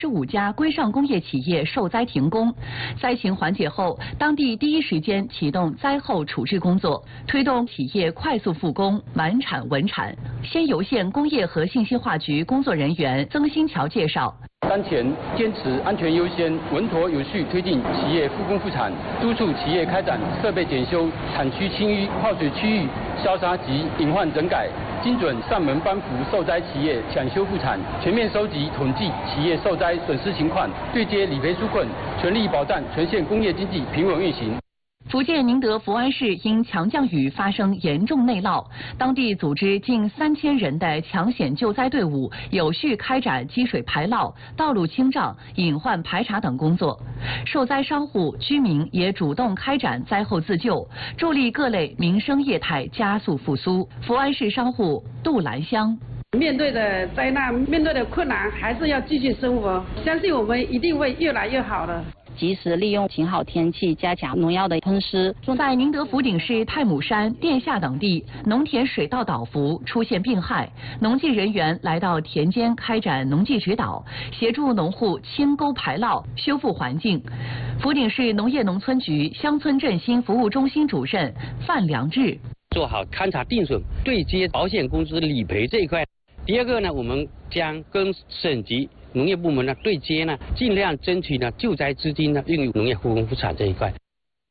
15家规上工业企业受灾停工，灾情缓解后，当地第一时间启动灾后处置工作，推动企业快速复工、满产稳产。仙游县工业和信息化局工作人员曾新桥介绍。 当前坚持安全优先，稳妥有序推进企业复工复产，督促企业开展设备检修、产区清淤、泡水区域消杀及隐患整改，精准上门颁扶受灾企业抢修复产，全面收集统计企业受灾损失情况，对接理赔纾困，全力保障全县工业经济平稳运行。 福建宁德福安市因强降雨发生严重内涝，当地组织近3000人的抢险救灾队伍，有序开展积水排涝、道路清障、隐患排查等工作。受灾商户、居民也主动开展灾后自救，助力各类民生业态加速复苏。福安市商户杜兰香。 面对的灾难，面对的困难，还是要继续生活。相信我们一定会越来越好的。 及时利用晴好天气，加强农药的喷施。 在宁德福鼎市太姥山、殿下等地，农田水稻倒伏出现病害，农技人员来到田间开展农技指导，协助农户清沟排涝、修复环境。福鼎市农业农村局乡村振兴服务中心主任范良志做好勘察定损、对接保险公司理赔这一块。第二个呢，我们将跟省级 农业部门呢对接呢，尽量争取呢救灾资金呢用于农业复工复产这一块。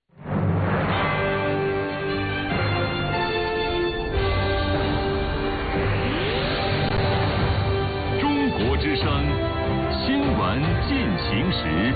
中国之声新闻进行时。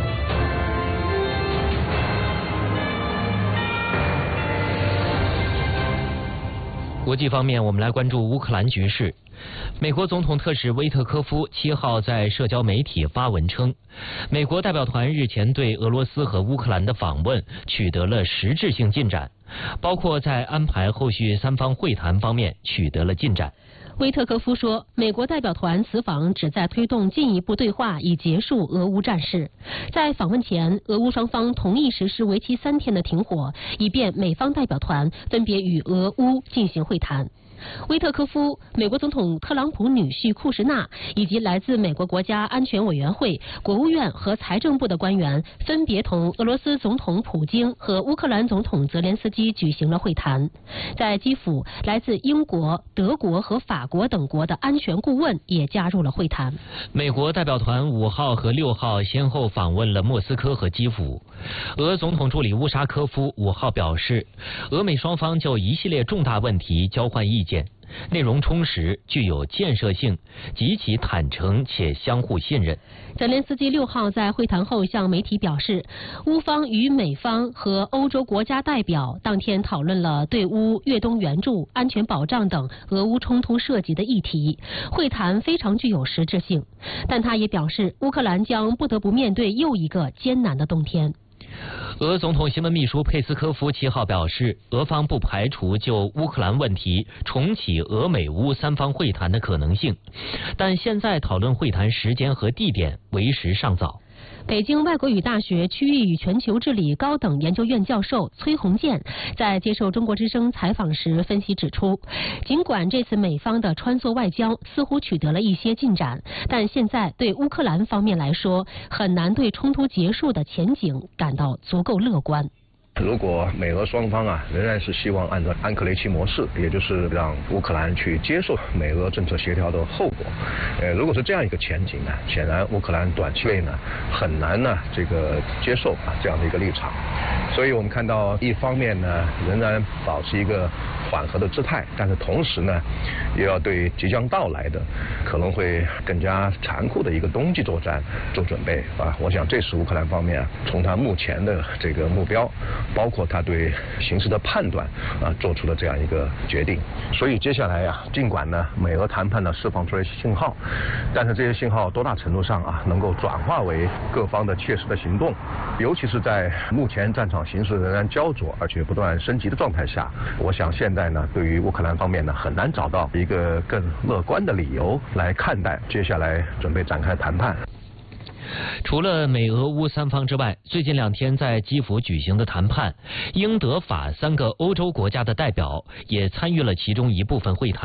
国际方面，我们来关注乌克兰局势。美国总统特使威特科夫7号在社交媒体发文称，美国代表团日前对俄罗斯和乌克兰的访问取得了实质性进展，包括在安排后续3方会谈方面取得了进展。 威特科夫说，美国代表团此访旨在推动进一步对话，以结束俄乌战事。在访问前，俄乌双方同意实施为期3天的停火，以便美方代表团分别与俄乌进行会谈。 威特科夫、美国总统特朗普女婿库什纳以及来自美国国家安全委员会、国务院和财政部的官员，分别同俄罗斯总统普京和乌克兰总统泽连斯基举行了会谈。在基辅，来自英国、德国和法国等国的安全顾问也加入了会谈。 美国代表团5号和6号先后访问了莫斯科和基辅。俄总统助理乌沙科夫5号表示，俄美双方就一系列重大问题交换意见。 内容充实，具有建设性，极其坦诚且相互信任。 泽连斯基6号在会谈后向媒体表示，乌方与美方和欧洲国家代表当天讨论了对乌越冬援助、安全保障等俄乌冲突涉及的议题，会谈非常具有实质性。但他也表示，乌克兰将不得不面对又一个艰难的冬天。 俄总统新闻秘书佩斯科夫7号表示，俄方不排除就乌克兰问题重启俄美乌3方会谈的可能性，但现在讨论会谈时间和地点为时尚早。 北京外国语大学区域与全球治理高等研究院教授崔洪建在接受中国之声采访时分析指出，尽管这次美方的穿梭外交似乎取得了一些进展，但现在对乌克兰方面来说，很难对冲突结束的前景感到足够乐观。 如果美俄双方仍然是希望按照安克雷奇模式，也就是让乌克兰去接受美俄政策协调的后果，如果是这样一个前景呢，显然乌克兰短期内呢很难接受这样的一个立场。所以我们看到一方面呢仍然保持一个缓和的姿态，但是同时呢也要对即将到来的可能会更加残酷的一个冬季作战做准备我想这是乌克兰方面从他目前的这个目标。 包括他对形势的判断做出了这样一个决定。所以接下来尽管呢美俄谈判呢释放出来信号，但是这些信号多大程度上能够转化为各方的切实的行动，尤其是在目前战场形势仍然焦灼而且不断升级的状态下，我想现在呢对于乌克兰方面呢很难找到一个更乐观的理由来看待接下来准备展开谈判。 除了美俄乌3方之外，最近2天在基辅举行的谈判，英德法3个欧洲国家的代表也参与了其中一部分会谈。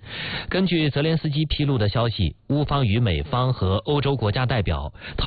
根据泽连斯基披露的消息，乌方与美方和欧洲国家代表